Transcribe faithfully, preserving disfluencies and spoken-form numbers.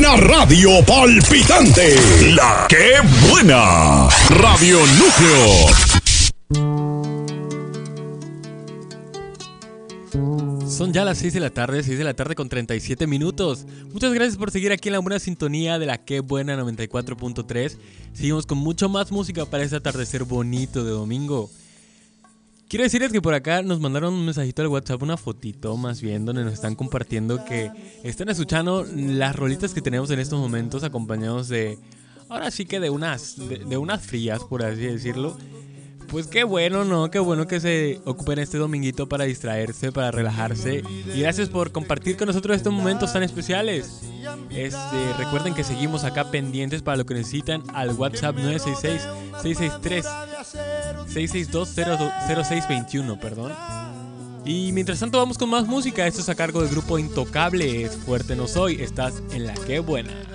Una radio palpitante. La que buena. Radio Núcleo. Son ya las seis de la tarde, seis de la tarde con treinta y siete minutos. Muchas gracias por seguir aquí en la buena sintonía de la que buena noventa y cuatro punto tres. Seguimos con mucho más música para este atardecer bonito de domingo. Quiero decirles que por acá nos mandaron un mensajito al WhatsApp, una fotito más bien, donde nos están compartiendo que están escuchando las rolitas que tenemos en estos momentos, acompañados de, ahora sí que de unas, de, de unas frías, por así decirlo. Pues qué bueno, ¿no? Qué bueno que se ocupen este dominguito para distraerse, para relajarse. Y gracias por compartir con nosotros estos momentos tan especiales. Este, recuerden que seguimos acá pendientes para lo que necesitan al WhatsApp nueve seis seis, seis seis tres, seis seis dos, cero seis dos uno, perdón. Y mientras tanto vamos con más música. Esto es a cargo del grupo Intocable. Es Fuerte No Soy. Estás en La Que Buena.